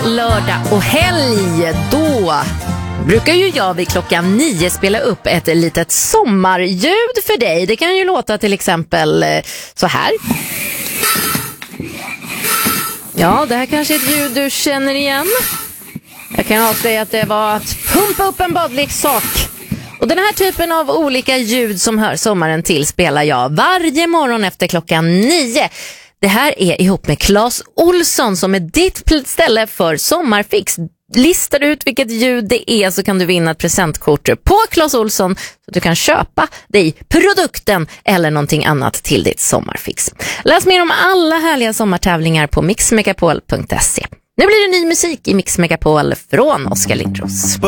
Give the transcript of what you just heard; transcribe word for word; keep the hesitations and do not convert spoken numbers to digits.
lördag och helg. Då brukar ju jag vid klockan nio spela upp ett litet sommarljud för dig. Det kan ju låta till exempel så här. Ja, det här kanske är ett ljud du känner igen. Jag kan avslöja att det var att pumpa upp en badleksak. Och den här typen av olika ljud som hör sommaren till spelar jag varje morgon efter klockan nio. Det här är ihop med Clas Ohlson som är ditt ställe för sommarfix. Listar du ut vilket ljud det är så kan du vinna ett presentkort på Clas Ohlson så att du kan köpa dig produkten eller någonting annat till ditt sommarfix. Läs mer om alla härliga sommartävlingar på mix megapol punkt se. Nu blir det ny musik i Mix Megapol från Oskar Lindros.